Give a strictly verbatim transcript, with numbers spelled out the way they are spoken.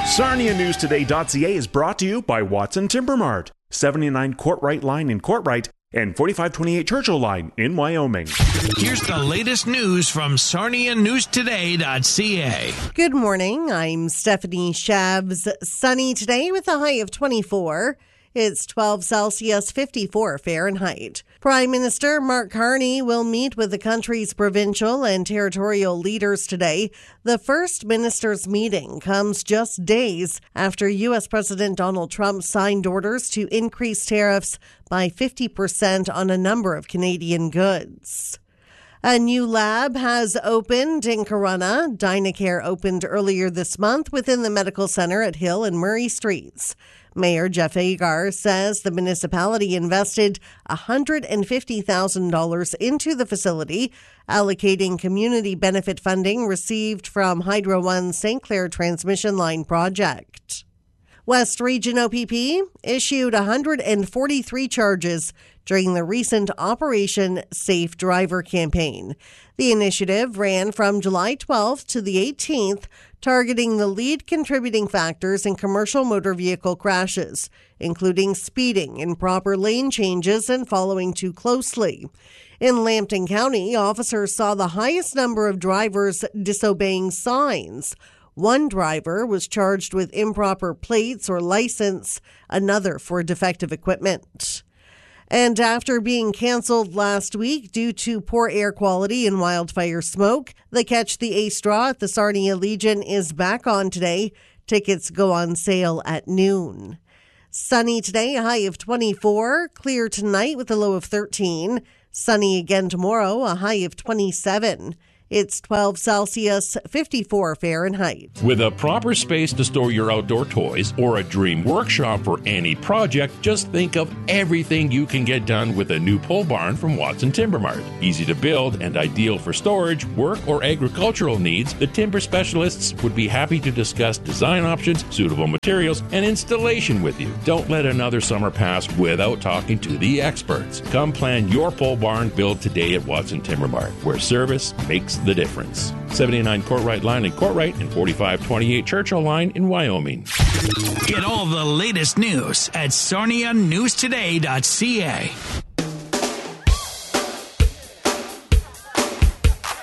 Sarnia News Today dot C A is brought to you by Watson Timber Mart, seventy-nine Courtright Line in Courtright and forty-five twenty-eight Churchill Line in Wyoming. Here's the latest news from Sarnia News Today dot C A. Good morning. I'm Stephanie Shabs. Sunny today with a high of twenty-four. It's twelve Celsius, fifty-four Fahrenheit. Prime Minister Mark Carney will meet with the country's provincial and territorial leaders today. The first ministers' meeting comes just days after U S. President Donald Trump signed orders to increase tariffs by fifty percent on a number of Canadian goods. A new lab has opened in Corunna. Dynacare opened earlier this month within the medical center at Hill and Murray Streets. Mayor Jeff Agar says the municipality invested one hundred fifty thousand dollars into the facility, allocating community benefit funding received from Hydro One's Saint Clair transmission line project. West Region O P P issued one hundred forty-three charges during the recent Operation Safe Driver campaign. The initiative ran from July twelfth to the eighteenth, targeting the lead contributing factors in commercial motor vehicle crashes, including speeding, improper lane changes, and following too closely. In Lambton County, officers saw the highest number of drivers disobeying signs. One driver was charged with improper plates or license, another for defective equipment. And after being canceled last week due to poor air quality and wildfire smoke, the Catch the Ace draw at the Sarnia Legion is back on today. Tickets go on sale at noon. Sunny today, a high of twenty-four. Clear tonight with a low of thirteen. Sunny again tomorrow, a high of twenty-seven. It's twelve Celsius, fifty-four Fahrenheit. With a proper space to store your outdoor toys or a dream workshop for any project, just think of everything you can get done with a new pole barn from Watson Timber Mart. Easy to build and ideal for storage, work, or agricultural needs, the timber specialists would be happy to discuss design options, suitable materials, and installation with you. Don't let another summer pass without talking to the experts. Come plan your pole barn build today at Watson Timber Mart, where service makes the difference. seventy-nine Courtright Line in Courtright and forty-five twenty-eight Churchill Line in Wyoming. Get all the latest news at Sarnia News Today dot C A.